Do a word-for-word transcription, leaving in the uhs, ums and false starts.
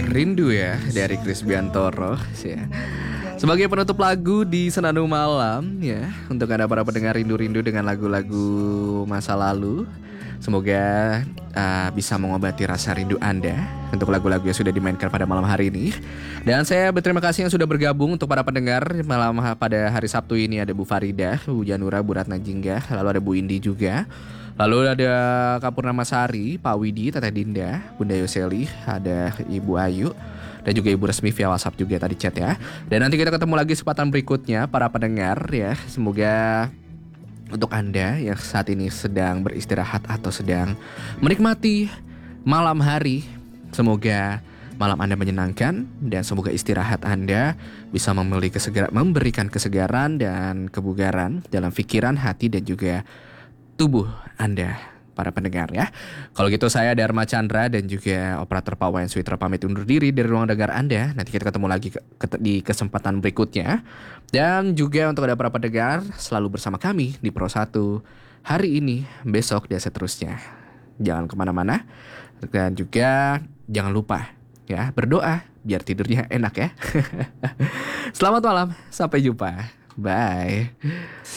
Rindu ya dari Chris Biantoro ya. Sebagai penutup lagu di Senandung Malam ya, untuk Anda para pendengar rindu-rindu dengan lagu-lagu masa lalu, semoga uh, bisa mengobati rasa rindu Anda untuk lagu-lagu yang sudah dimainkan pada malam hari ini. Dan saya berterima kasih yang sudah bergabung untuk para pendengar malam pada hari Sabtu ini. Ada Bu Farida, Bu Janura, Bu Ratna Jingga, lalu ada Bu Indi juga. Lalu ada Kak Purnama Sari, Pak Widi, Teteh Dinda, Bunda Yoseli, ada Ibu Ayu, dan juga Ibu Resmi via WhatsApp juga tadi chat ya. Dan nanti kita ketemu lagi kesempatan berikutnya para pendengar ya. Semoga untuk Anda yang saat ini sedang beristirahat atau sedang menikmati malam hari, semoga malam Anda menyenangkan dan semoga istirahat Anda bisa memiliki kesegaran, memberikan kesegaran dan kebugaran dalam pikiran, hati dan juga tubuh Anda para pendengar ya. Kalau gitu saya Dharma Chandra dan juga operator Pak Wayan Switra pamit undur diri dari ruang dengar Anda. Nanti kita ketemu lagi ke, ke, di kesempatan berikutnya. Dan juga untuk ada para pendengar selalu bersama kami di Pro satu hari ini, besok dan seterusnya. Jangan kemana-mana. Dan juga jangan lupa ya berdoa biar tidurnya enak ya. Selamat malam, sampai jumpa. Bye.